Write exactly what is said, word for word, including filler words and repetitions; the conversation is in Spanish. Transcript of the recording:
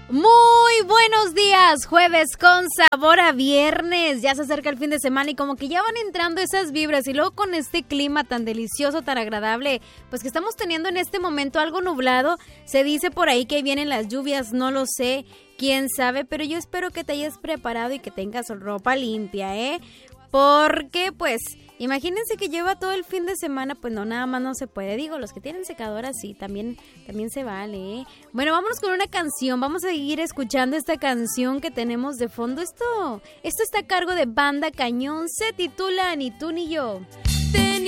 Muy buenos días, jueves con sabor a viernes. Ya se acerca el fin de semana y como que ya van entrando esas vibras y luego con este clima tan delicioso, tan agradable, pues que estamos teniendo en este momento algo nublado. Se dice por ahí que vienen las lluvias, no lo sé, quién sabe, pero yo espero que te hayas preparado y que tengas ropa limpia, ¿eh? Porque, pues, imagínense que lleva todo el fin de semana, pues no, nada más no se puede. Digo, los que tienen secadoras sí, también, también se vale, ¿eh? Bueno, vámonos con una canción, vamos a seguir escuchando esta canción que tenemos de fondo. Esto, esto está a cargo de Banda Cañón, se titula Ni tú ni yo.